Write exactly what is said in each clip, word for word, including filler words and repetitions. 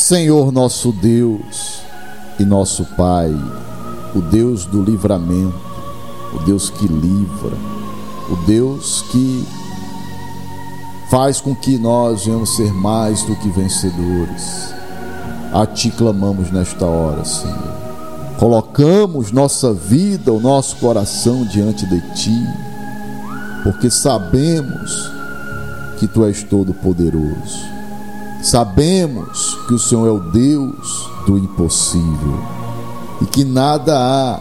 Senhor nosso Deus e nosso Pai, o Deus do livramento, o Deus que livra, o Deus que faz com que nós venhamos ser mais do que vencedores. A Ti clamamos nesta hora, Senhor. Colocamos nossa vida, o nosso coração diante de Ti, porque sabemos que Tu és todo-poderoso. Sabemos que o Senhor é o Deus do impossível e que nada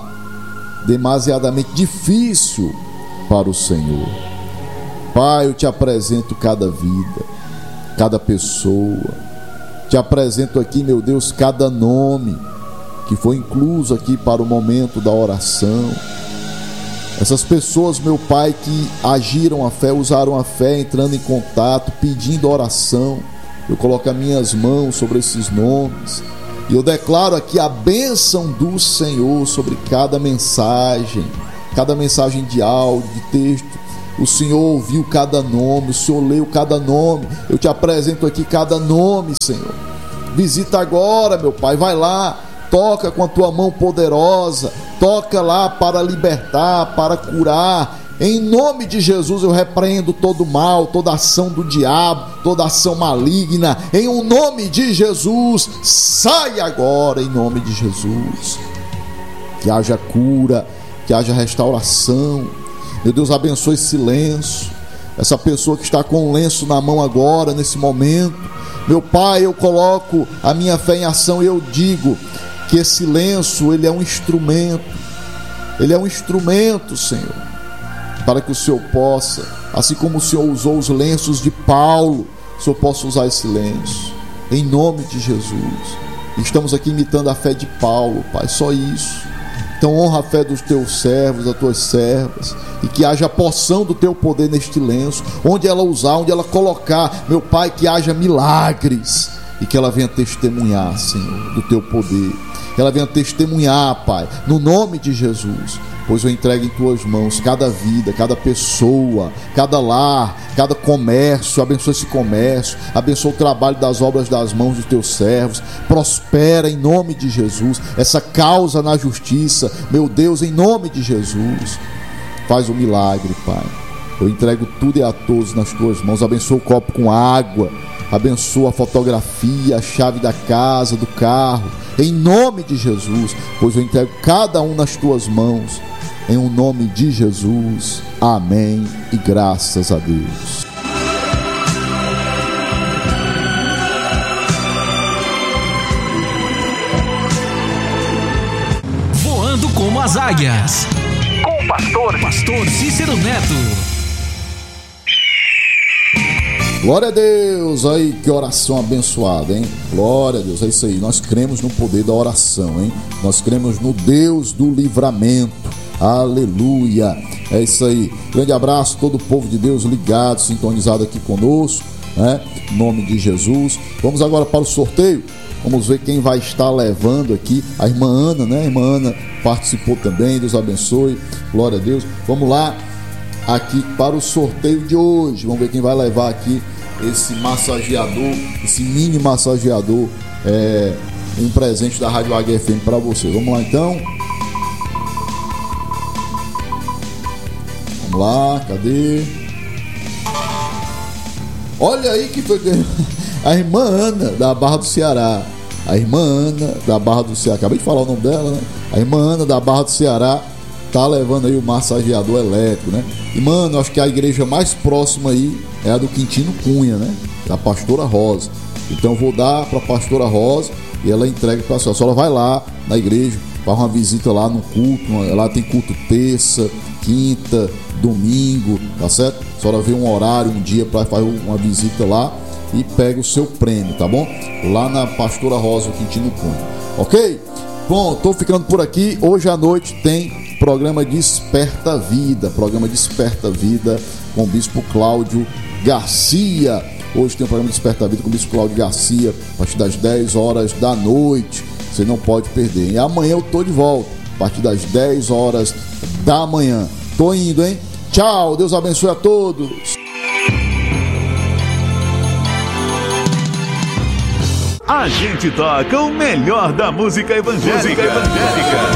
há demasiadamente difícil para o Senhor. Pai, eu Te apresento cada vida, cada pessoa. Te apresento aqui, meu Deus, cada nome que foi incluso aqui para o momento da oração. Essas pessoas, meu Pai, que agiram a fé, usaram a fé, entrando em contato, pedindo oração. Eu coloco as minhas mãos sobre esses nomes e eu declaro aqui a bênção do Senhor sobre cada mensagem, cada mensagem de áudio, de texto. O Senhor ouviu cada nome, o Senhor leu cada nome. Eu Te apresento aqui cada nome, Senhor. Visita agora, meu Pai, vai lá, toca com a Tua mão poderosa, toca lá para libertar, para curar. Em nome de Jesus eu repreendo todo mal, toda ação do diabo, toda ação maligna. Em um nome de Jesus, sai agora em nome de Jesus. Que haja cura, que haja restauração. Meu Deus, abençoe esse lenço, essa pessoa que está com o lenço na mão agora, nesse momento. Meu Pai, eu coloco a minha fé em ação e eu digo que esse lenço, ele é um instrumento, ele é um instrumento, Senhor, para que o Senhor possa, assim como o Senhor usou os lenços de Paulo, o Senhor possa usar esse lenço, em nome de Jesus. Estamos aqui imitando a fé de Paulo, Pai, só isso. Então honra a fé dos Teus servos, das Tuas servas, e que haja a porção do Teu poder neste lenço, onde ela usar, onde ela colocar, meu Pai, que haja milagres, e que ela venha testemunhar, Senhor, do Teu poder, que ela venha testemunhar, Pai, no nome de Jesus. Pois eu entrego em Tuas mãos cada vida, cada pessoa, cada lar, cada comércio. Abençoa esse comércio, abençoa o trabalho das obras das mãos dos Teus servos. Prospera em nome de Jesus essa causa na justiça, meu Deus, em nome de Jesus. Faz um milagre, Pai. Eu entrego tudo e a todos nas Tuas mãos. Abençoa o copo com água, abençoa a fotografia, a chave da casa, do carro, em nome de Jesus. Pois eu entrego cada um nas Tuas mãos, em um nome de Jesus. Amém e graças a Deus. Voando como as águias, com o pastor, pastor Cícero Neto. Glória a Deus, aí que oração abençoada, hein? Glória a Deus, é isso aí, nós cremos no poder da oração, hein? Nós cremos no Deus do livramento, aleluia, é isso aí. Grande abraço, todo o povo de Deus ligado, sintonizado aqui conosco, né? Em nome de Jesus. Vamos agora para o sorteio, vamos ver quem vai estar levando aqui, a irmã Ana, né? A irmã Ana participou também, Deus abençoe, glória a Deus. Vamos lá, aqui para o sorteio de hoje, vamos ver quem vai levar aqui esse massageador, esse mini massageador, é, um presente da Rádio Águia F M para você. Vamos lá então. Vamos lá, cadê? Olha aí que foi a irmã Ana da Barra do Ceará. A irmã Ana da Barra do Ceará, acabei de falar o nome dela, né? A irmã Ana da Barra do Ceará tá levando aí o massageador elétrico, né? E, mano, acho que a igreja mais próxima aí é a do Quintino Cunha, né? Da Pastora Rosa. Então eu vou dar pra Pastora Rosa e ela entrega pra senhora. A senhora vai lá na igreja, faz uma visita lá no culto. Lá tem culto terça, quinta, domingo, tá certo? A senhora vê um horário, um dia pra fazer uma visita lá e pega o seu prêmio, tá bom? Lá na Pastora Rosa, o Quintino Cunha. Ok? Bom, tô ficando por aqui. Hoje à noite tem programa Desperta Vida, programa Desperta Vida com o Bispo Cláudio Garcia. Hoje tem o programa Desperta Vida com o Bispo Cláudio Garcia, a partir das dez horas da noite. Você não pode perder. E amanhã eu tô de volta, a partir das dez horas da manhã. Tô indo, hein? Tchau, Deus abençoe a todos. A gente toca o melhor da música evangélica. Música evangélica.